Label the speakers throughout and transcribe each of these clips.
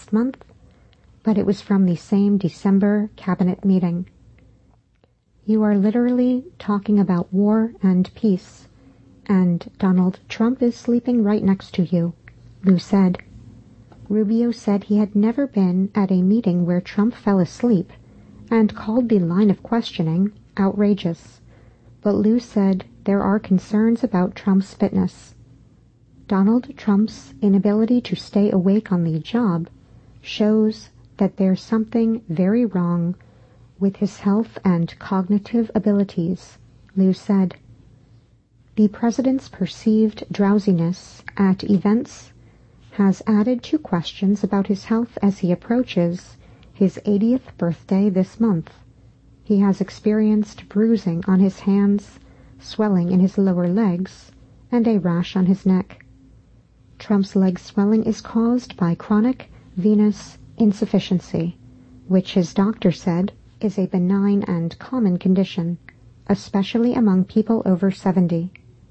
Speaker 1: last month, but it was from the same December cabinet meeting. You are literally talking about war and peace, and Donald Trump is sleeping right next to you, Liu said. Rubio said he had never been at a meeting where Trump fell asleep and called the line of questioning outrageous, but Liu said there are concerns about Trump's fitness. Donald Trump's inability to stay awake on the job shows that there's something very wrong with his health and cognitive abilities, Liu said. The president's perceived drowsiness at events has added to questions about his health as he approaches his 80th birthday this month. He has experienced bruising on his hands, swelling in his lower legs, and a rash on his neck. Trump's leg swelling is caused by chronic venous insufficiency, which his doctor said is a benign and common condition, especially among people over 70.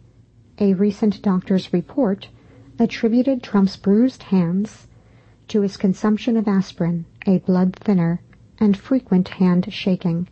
Speaker 1: A recent doctor's report attributed Trump's bruised hands to his consumption of aspirin, a blood thinner, and frequent hand shaking.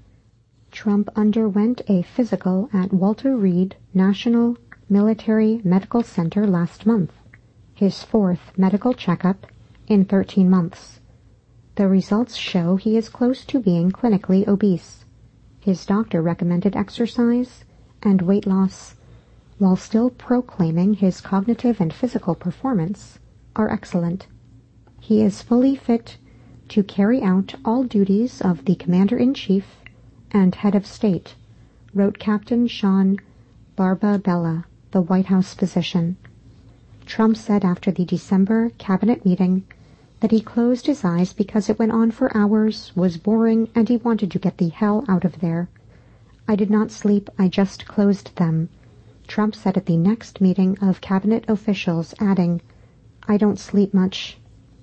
Speaker 1: Trump underwent a physical at Walter Reed National Military Medical Center last month, his fourth medical checkup in 13 months. The results show he is close to being clinically obese. His doctor recommended exercise and weight loss, while still proclaiming his cognitive and physical performance are excellent. He is fully fit to carry out all duties of the Commander-in-Chief and Head of State, wrote Captain Sean Barbabella, the White House physician. Trump said after the December cabinet meeting that he closed his eyes because it went on for hours, was boring, and he wanted to get the hell out of there. I did not sleep, I just closed them, Trump said at the next meeting of cabinet officials, adding, I don't sleep much.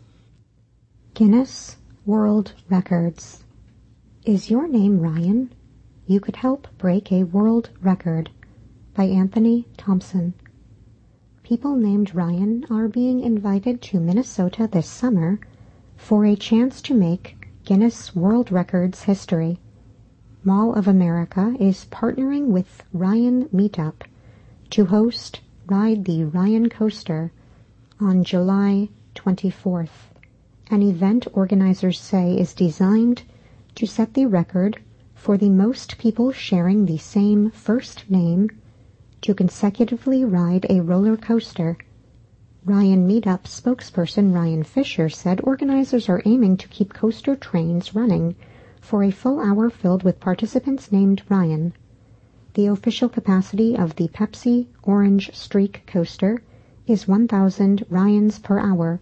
Speaker 1: Guinness World Records. Is your name Ryan? You could help break a world record, by Anthony Thompson. People named Ryan are being invited to Minnesota this summer for a chance to make Guinness World Records history. Mall of America is partnering with Ryan Meetup to host Ride the Ryan Coaster on July 24th, an event organizers say is designed to set the record for the most people sharing the same first name to consecutively ride a roller coaster. Ryan Meetup spokesperson Ryan Fisher said organizers are aiming to keep coaster trains running for a full hour filled with participants named Ryan. The official capacity of the Pepsi Orange Streak coaster is 1,000 Ryans per hour,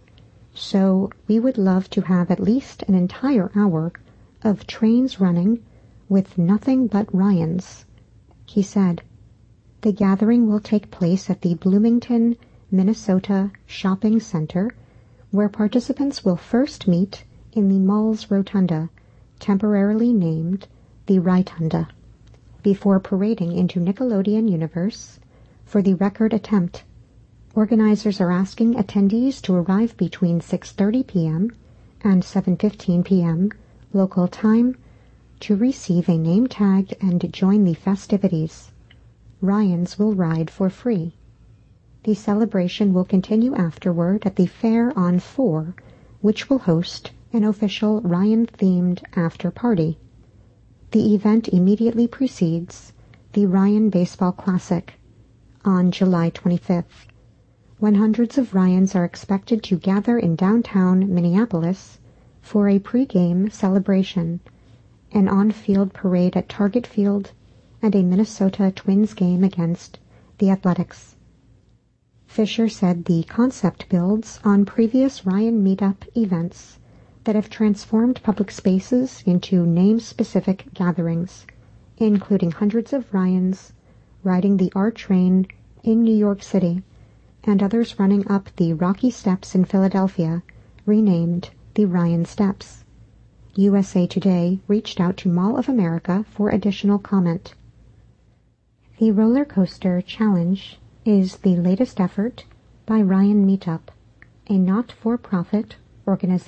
Speaker 1: so we would love to have at least an entire hour of trains running with nothing but Ryans, he said. The gathering will take place at the Bloomington, Minnesota Shopping Center, where participants will first meet in the mall's rotunda, temporarily named the Rytunda, before parading into Nickelodeon Universe for the record attempt. Organizers are asking attendees to arrive between 6:30 p.m. and 7:15 p.m. local time to receive a name tag and join the festivities. Ryans will ride for free. The celebration will continue afterward at the Fair on 4, which will host an official Ryan-themed after-party. The event immediately precedes the Ryan Baseball Classic on July 25th, when hundreds of Ryans are expected to gather in downtown Minneapolis for a pre-game celebration, an on-field parade at Target Field, and a Minnesota Twins game against the Athletics. Fisher said the concept builds on previous Ryan Meetup events that have transformed public spaces into name-specific gatherings, including hundreds of Ryans riding the R train in New York City and others running up the Rocky Steps in Philadelphia, renamed the Ryan Steps. USA Today reached out to Mall of America for additional comment. The Roller Coaster Challenge is the latest effort by Ryan Meetup, a not-for-profit organization